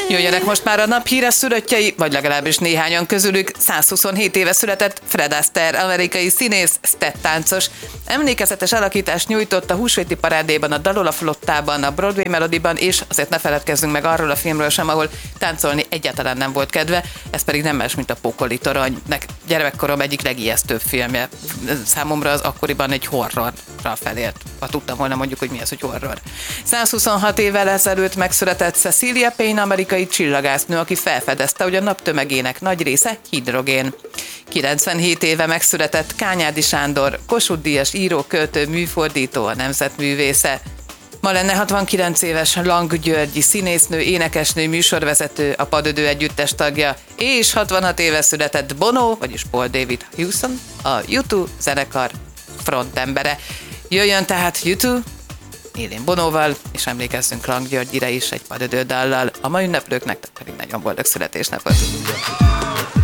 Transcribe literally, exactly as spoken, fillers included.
Jöjjenek most már a nap híres szülöttjei, vagy legalábbis néhányan közülük. száz huszonhét éve született Fred Astaire, amerikai színész, steptáncos. Emlékezetes alakítást nyújtott a húsvéti parádéban, a Dalola flottában, a Broadway Melodiban, és azért ne feledkezzünk meg arról a filmről sem, ahol táncolni egyáltalán nem volt kedve, ez pedig nem más, mint a Pokoli torony. Gyermekkorom egyik legijesztőbb filmje. Számomra az akkoriban egy horrorra felért. Ha tudtam volna mondjuk, hogy mi az, hogy horror. száz huszonhat évvel ezelőtt megszületett Cecilia Payne, amerikai csillagásznő, aki felfedezte, hogy a nap tömegének nagy része hidrogén. kilencvenhét éve megszületett Kányádi Sándor, Kossuth-díjas író, költő, műfordító, a nemzetművésze. Ma lenne hatvankilenc éves Lang Györgyi színésznő, énekesnő, műsorvezető, a Padödő együttes tagja, és hatvanhat éve született Bono, vagyis Paul David Hewson, a U kettő zenekar frontembere. Jöjjön tehát U kettő, élén Bonóval, és emlékezzünk Lang Györgyire is egy Padödő dallal. A mai ünneplőknek pedig nagyon boldog születésnapot!